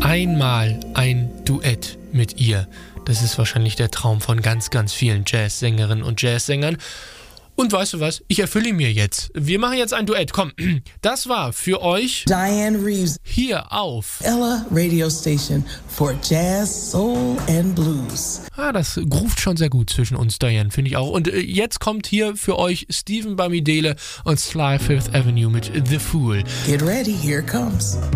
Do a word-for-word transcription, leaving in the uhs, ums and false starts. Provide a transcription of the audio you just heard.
Einmal ein Duett mit ihr. Das ist wahrscheinlich der Traum von ganz, ganz vielen Jazzsängerinnen und Jazzsängern. Und weißt du was? Ich erfülle ihn mir jetzt. Wir machen jetzt ein Duett. Komm, das war für euch Diane Reeves hier auf Ella Radio Station for Jazz, Soul and Blues. Ah, das groovt schon sehr gut zwischen uns, Diane, finde ich auch. Und äh, jetzt kommt hier für euch Stephen Bamidele und Sly Fifth Avenue mit The Fool. Get ready, here it comes.